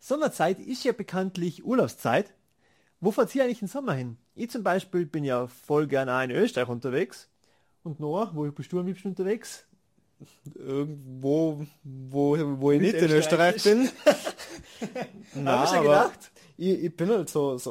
Sommerzeit ist ja bekanntlich Urlaubszeit. Wo fahrt ihr eigentlich im Sommer hin? Ich zum Beispiel bin ja voll gerne auch in Österreich unterwegs. Und Noah, wo bist du am liebsten unterwegs? Irgendwo, wo ich nicht in Österreich Österreich bin. Hab ich schon aber gedacht. ich bin halt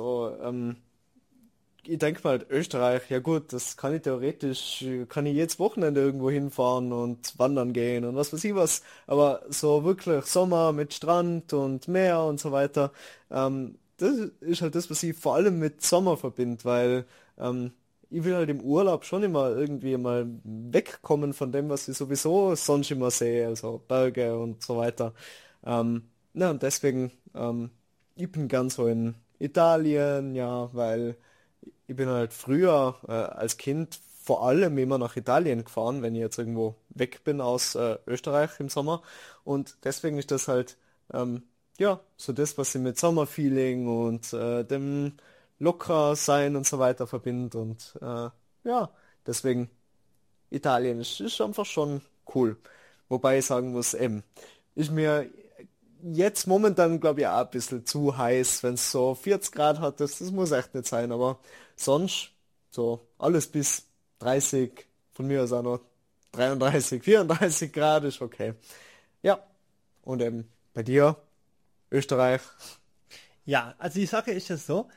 ich denke mal, halt, Österreich, ja gut, das kann ich theoretisch, kann ich jedes Wochenende irgendwo hinfahren und wandern gehen und was weiß ich was, aber so wirklich Sommer mit Strand und Meer und so weiter, das ist halt das, was ich vor allem mit Sommer verbinde, weil ich will halt im Urlaub schon immer irgendwie mal wegkommen von dem, was ich sowieso sonst immer sehe, also Berge und so weiter. Na und deswegen, ich bin gern so in Italien, ja, weil ich bin halt früher als Kind vor allem immer nach Italien gefahren, wenn ich jetzt irgendwo weg bin aus Österreich im Sommer. Und deswegen ist das halt, ja, so das, was ich mit Sommerfeeling und dem locker sein und so weiter verbinde. Und ja, deswegen Italien ist einfach schon cool. Wobei ich sagen muss, ist mir jetzt momentan, glaube ich, auch ein bisschen zu heiß, wenn es so 40 Grad hat, das muss echt nicht sein, aber sonst so alles bis 30, von mir aus auch noch 33, 34 Grad ist okay. Ja, und bei dir, Österreich, Ja, also die Sache ist ja so,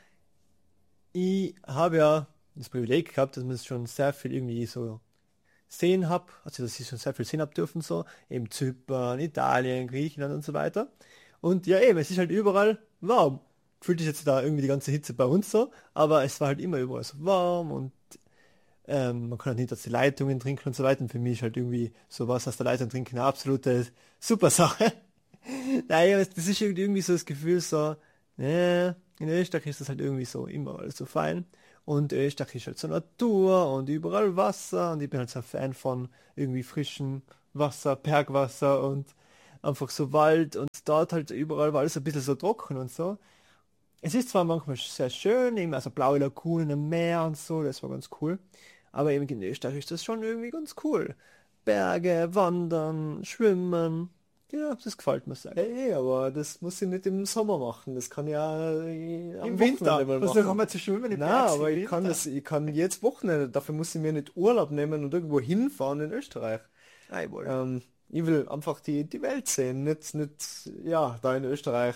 ich habe ja das Privileg gehabt, dass man schon sehr viel irgendwie so sehen habe, also dass ich schon sehr viel sehen habe dürfen, so, eben Zypern, Italien, Griechenland und so weiter. Und ja eben, es ist halt überall warm. Fühlt sich jetzt da irgendwie die ganze Hitze bei uns so, aber es war halt immer überall so warm und man kann halt nicht aus den Leitungen trinken und so weiter. Und für mich ist halt irgendwie sowas aus der Leitung trinken eine absolute super Sache. Naja, das ist irgendwie so das Gefühl so, in Österreich ist das halt irgendwie so immer alles so fein. Und Österreich ist halt so Natur und überall Wasser und ich bin halt so ein Fan von irgendwie frischem Wasser, Bergwasser und einfach so Wald und dort halt überall war alles ein bisschen so trocken und so. Es ist zwar manchmal sehr schön, eben also blaue Lagunen im Meer und so, das war ganz cool. Aber eben in Österreich ist das schon irgendwie ganz cool. Berge, Wandern, Schwimmen. Ja, das gefällt mir sehr gut. hey, aber das muss ich nicht im Sommer machen, das kann ich ja am Im Wochenende Winter. mal Versuchen machen. wir zu schwimmen im Na, Bergsee aber im Winter. ich kann jedes Wochenende, dafür muss ich mir nicht Urlaub nehmen und irgendwo hinfahren in Österreich. Jawohl. Ich will einfach die Welt sehen, nicht, ja, da in Österreich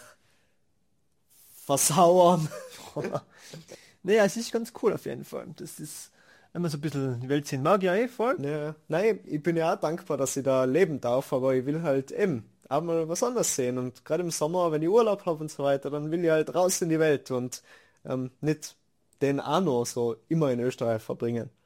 versauern. Naja, es ist ganz cool auf jeden Fall. Das ist, wenn man so ein bisschen die Welt sehen mag, ja eh voll. Ja, nein, ich bin ja auch dankbar, dass ich da leben darf, aber ich will halt eben auch mal was anderes sehen. Und gerade im Sommer, wenn ich Urlaub habe und so weiter, dann will ich halt raus in die Welt und nicht den auch noch so immer in Österreich verbringen.